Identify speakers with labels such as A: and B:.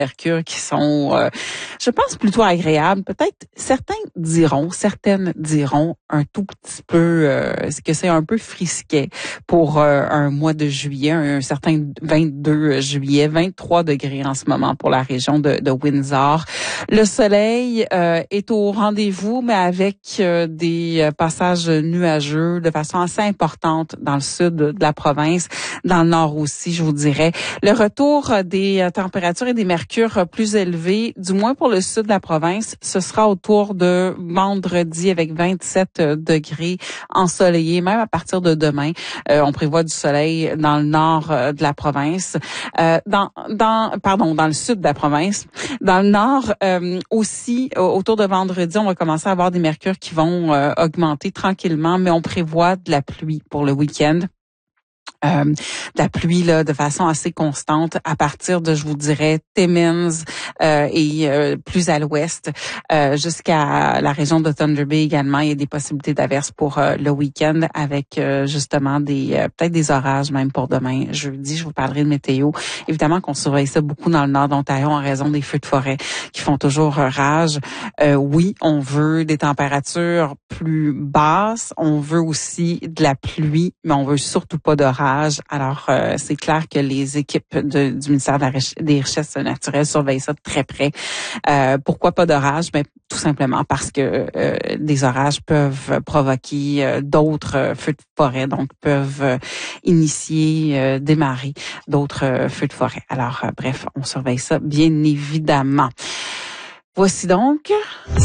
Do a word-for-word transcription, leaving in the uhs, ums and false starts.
A: mercure qui sont, euh, je pense, plutôt agréables. Peut-être certains diront, certaines diront un tout petit peu euh, que c'est un peu frisquet pour euh, un mois de juillet, un, un certain vingt-deux juillet, vingt-trois degrés en ce moment pour la région de, de Windsor. Le soleil euh, est au rendez-vous, mais avec euh, des passages nuageux de façon assez importante dans le sud de la province, dans le nord aussi, je vous dirais. Le retour des températures et des mercures plus élevés, du moins pour le sud de la province, ce sera autour de vendredi avec vingt-sept degrés ensoleillés, même à partir de demain. Euh, on prévoit du soleil dans le nord euh, de la province, euh, dans, dans, pardon, dans le sud de la province. Dans le nord euh, aussi, autour de vendredi, on va commencer à avoir des mercures qui vont euh, augmenter tranquillement, mais on prévoit de la pluie pour le week-end. Euh, de la pluie là de façon assez constante à partir de, je vous dirais, Timmins euh, et euh, plus à l'ouest euh, jusqu'à la région de Thunder Bay également. Il y a des possibilités d'averses pour euh, le week-end avec euh, justement des euh, peut-être des orages même pour demain. Jeudi, je vous parlerai de météo. Évidemment qu'on surveille ça beaucoup dans le nord d'Ontario en raison des feux de forêt qui font toujours rage. Euh, oui, on veut des températures plus basses. On veut aussi de la pluie, mais on veut surtout pas d'orage. Alors, euh, c'est clair que les équipes de, du ministère de la Rich- des Richesses naturelles surveillent ça de très près. Euh, pourquoi pas d'orage? Ben, tout simplement parce que euh, des orages peuvent provoquer euh, d'autres euh, feux de forêt, donc peuvent euh, initier, euh, démarrer d'autres euh, feux de forêt. Alors, euh, bref, on surveille ça bien évidemment. Voici donc